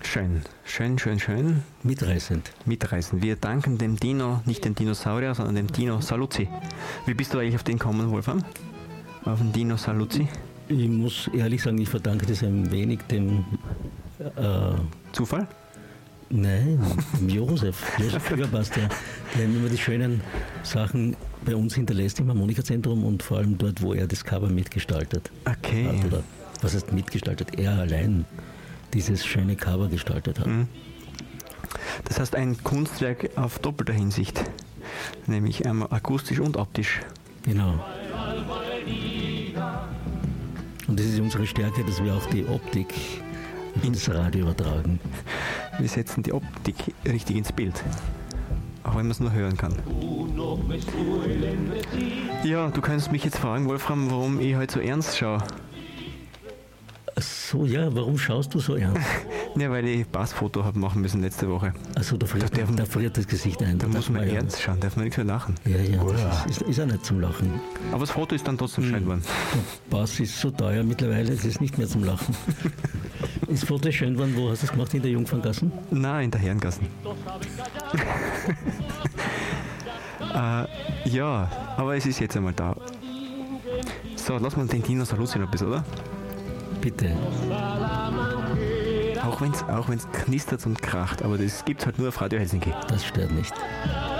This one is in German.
Schön. Mitreißend. Wir danken dem Dino, nicht dem Dinosaurier, sondern dem Dino Saluzzi. Wie bist du eigentlich auf den gekommen, Wolfram? Auf den Dino Saluzzi? Ich muss ehrlich sagen, ich verdanke das ein wenig dem Zufall? Nein, Josef Fürgerbast, der immer die schönen Sachen bei uns hinterlässt im Harmonika-Zentrum und vor allem dort, wo er das Cover mitgestaltet Okay. hat. Oder was heißt mitgestaltet? Er allein dieses schöne Cover gestaltet hat. Das heißt ein Kunstwerk auf doppelter Hinsicht, nämlich einmal akustisch und optisch. Genau. Und das ist unsere Stärke, dass wir auch die Optik ins Radio übertragen. Wir setzen die Optik richtig ins Bild, auch wenn man es nur hören kann. Ja, du kannst mich jetzt fragen, Wolfram, warum ich heute so ernst schaue. Ach so, ja, warum schaust du so ernst? Ja, weil ich Passfoto habe machen müssen letzte Woche. Also da friert das Gesicht ein. Da muss man ernst schauen, darf man nicht mehr lachen. Ja, das ist auch nicht zum Lachen. Aber das Foto ist dann trotzdem schön geworden. Der Pass ist so teuer mittlerweile, es ist nicht mehr zum Lachen. Das Foto ist schön geworden, wo hast du es gemacht? In der Jungferngassen? Nein, in der Herrengassen. Ja, aber es ist jetzt einmal da. So, lass mal den Dino Saluzzi noch ein bisschen, oder? Bitte. Auch wenn's knistert und kracht, aber das gibt's halt nur auf Radio Helsinki. Das stört nicht.